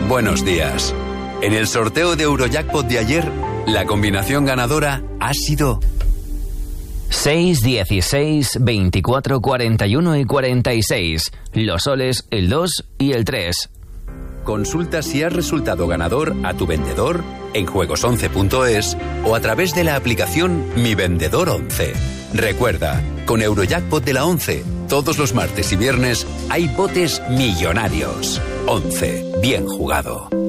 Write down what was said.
Buenos días. En el sorteo de Eurojackpot de ayer, la combinación ganadora ha sido 6, 16, 24, 41 y 46. Los soles, el 2 y el 3. Consulta si has resultado ganador a tu vendedor en juegos11.es o a través de la aplicación Mi Vendedor 11. Recuerda, con Eurojackpot de la 11, todos los martes y viernes hay botes millonarios. 11. Bien jugado.